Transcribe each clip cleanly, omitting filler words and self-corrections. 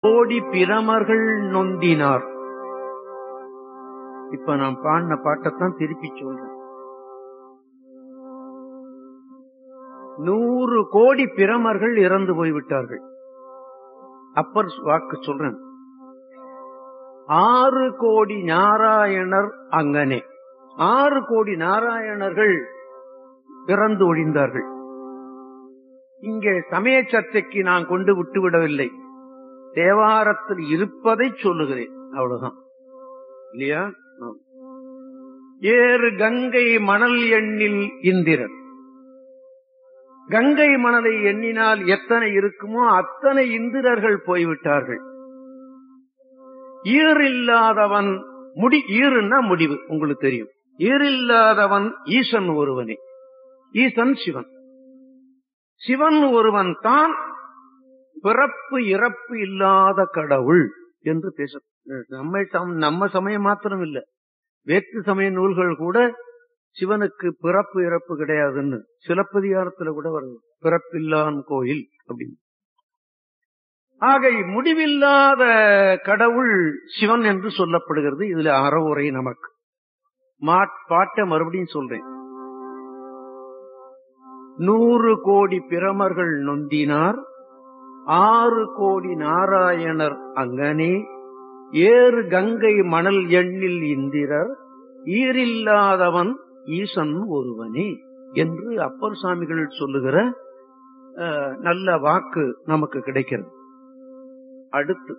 கோடி பிரமர்கள் நொந்தினார். இப்ப நான் பாடின பாட்டத்தான் திருப்பி சொல்றேன். 100 கோடி பிரமர்கள் இறந்து போய்விட்டார்கள். அப்பர் வாக்கு சொல்றேன். 6 கோடி நாராயணர் அங்கனே. 6 கோடி நாராயணர்கள் இறந்து ஒழிந்தார்கள். இங்கே சமய சர்ச்சைக்கு நான் கொண்டு விட்டுவிடவில்லை. தேவாரத்தில் இருப்பதை சொல்லுகிறேன், அவ்வளவுதான். இல்லையா? ஏறு கங்கை மணல் எண்ணில் இந்திரன். கங்கை மணலை எண்ணினால் எத்தனை இருக்குமோ அத்தனை இந்திரர்கள் போய்விட்டார்கள். ஈரில்லாதவன் ஈருன்னா முடிவு, உங்களுக்கு தெரியும். ஈரில்லாதவன் ஈசன் ஒருவனே. ஈசன் சிவன். சிவன் ஒருவன் தான் பிறப்பு இறப்பு இல்லாத கடவுள் என்று பேச. நம்ம சமயம் மாத்திரம் இல்ல, வேற்று சமய நூல்கள் கூட சிவனுக்கு பிறப்பு இறப்பு கிடையாதுன்னு சிலப்பதிகாரத்துல கூட வருது. பிறப்பில்லான் கோயில் அப்படின்னு. ஆக முடிவில்லாத கடவுள் சிவன் என்று சொல்லப்படுகிறது. இதுல அறவுரை நமக்கு. பாட்டை மறுபடியும் சொல்றேன். 100 கோடி பிரமர்கள் நொந்தினார், 6 கோடி நாராயணர் அங்கனே, ஏறு கங்கை மணல் எண்ணில் இந்திரர், ஈரில்லாதவன் ஈசன் ஒருவனே என்று அப்பர் சாமிகள் சொல்லுகிற நல்ல வாக்கு நமக்கு கிடைக்கிறது. அடுத்து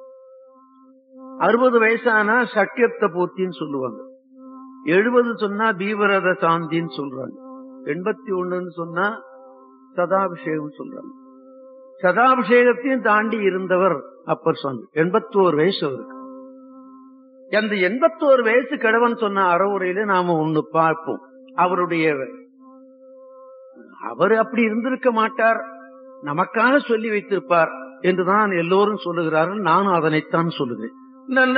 60 வயசானா சக்கியத்த பூர்த்தின்னு சொல்லுவாங்க. 70 சொன்னா தீவிரத சாந்தின்னு சொல்றாங்க. 81 சொன்னா சதாபிஷேகம் சொல்றாங்க. சதாபிஷேகத்தையும் தாண்டி இருந்தவர் அப்பர் சுவாமி. 81 வயசு அவருக்கு. அந்த 81 வயசு கிழவன் சொன்ன அறவுரையில நாம ஒண்ணு பார்ப்போம். அவர் அப்படி இருந்திருக்க மாட்டார், நமக்காக சொல்லி வைத்திருப்பார் என்றுதான் எல்லோரும் சொல்லுகிறார்கள். நானும் அதனைத்தான் சொல்லுகிறேன்.